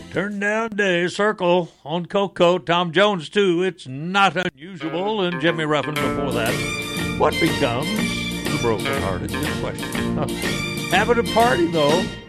Turn Down Day, Circle on Coco, Tom Jones too. It's not unusual, and Jimmy Ruffin before that. What becomes the broken-hearted? Good question. Having a party though.